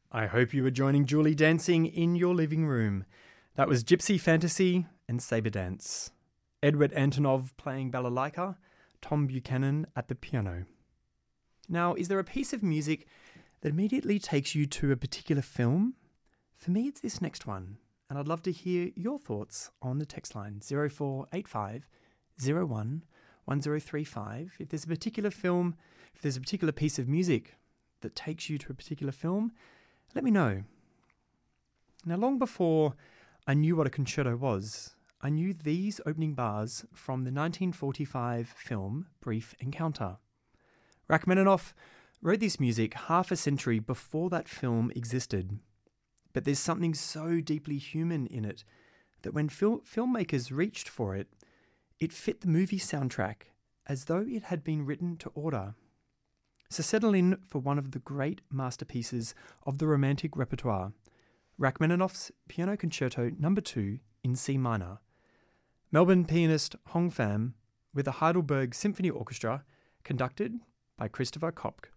I hope you were joining Julie dancing in your living room. That was Gypsy Fantasy and Sabre Dance. Edward Antonov playing balalaika, Tom Buchanan at the piano. Now, is there a piece of music that immediately takes you to a particular film? For me, it's this next one, and I'd love to hear your thoughts on the text line 0485 01 1035. If there's a particular film, if there's a particular piece of music that takes you to a particular film, let me know. Now, long before I knew what a concerto was, I knew these opening bars from the 1945 film Brief Encounter. Rachmaninoff wrote this music half a century before that film existed. But there's something so deeply human in it that when filmmakers reached for it, it fit the movie soundtrack as though it had been written to order. So settle in for one of the great masterpieces of the Romantic repertoire, Rachmaninoff's Piano Concerto No. 2 in C minor. Melbourne pianist Hong Pham with the Heidelberg Symphony Orchestra, conducted by Christopher Kopk.